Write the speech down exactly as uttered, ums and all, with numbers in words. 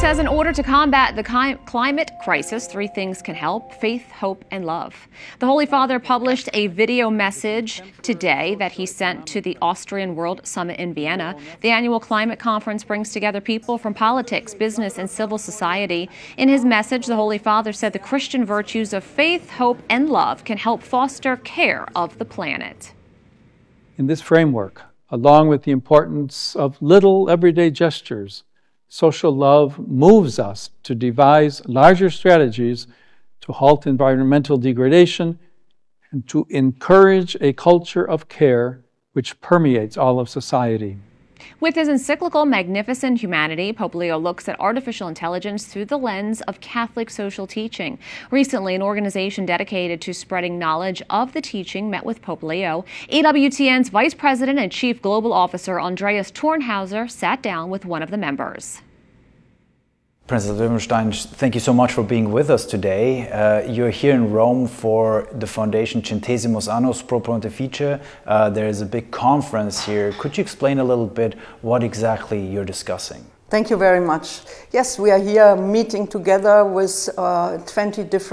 says in order to combat the climate crisis, three things can help: faith, hope, and love. The Holy Father published a video message today that he sent to the Austrian World Summit in Vienna. The annual climate conference brings together people from politics, business, and civil society. In his message, the Holy Father said the Christian virtues of faith, hope, and love can help foster care of the planet. In this framework, along with the importance of little everyday gestures, social love moves us to devise larger strategies to halt environmental degradation and to encourage a culture of care which permeates all of society. With his encyclical Magnificent Humanity, Pope Leo looks at artificial intelligence through the lens of Catholic social teaching. Recently, an organization dedicated to spreading knowledge of the teaching met with Pope Leo. E W T N's Vice President and Chief Global Officer Andreas Tornhauser sat down with one of the members. President Löwenstein, thank you so much for being with us today. Uh, you're here in Rome for the Foundation Centesimus Annus Pro Pontifice. Uh, there is a big conference here. Could you explain a little bit what exactly you're discussing? Thank you very much. Yes, we are here meeting together with uh, twenty different